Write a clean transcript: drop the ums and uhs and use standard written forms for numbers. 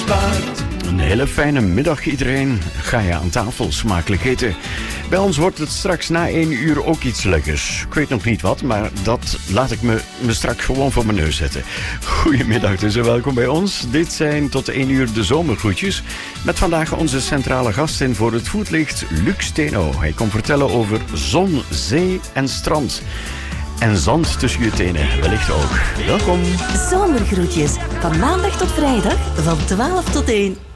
waard. Een hele fijne middag iedereen. Ga je aan tafel smakelijk eten. Bij ons wordt het straks na 1 uur ook iets lekkers. Ik weet nog niet wat, maar dat laat ik me straks gewoon voor mijn neus zetten. Goedemiddag dus en welkom bij ons. Dit zijn tot 1 uur de zomergroetjes. Met vandaag onze centrale gastin voor het voetlicht, Luc Steno. Hij komt vertellen over zon, zee en strand. En zand tussen je tenen, wellicht ook. Welkom. Zomergroetjes, van maandag tot vrijdag, van 12 tot 1.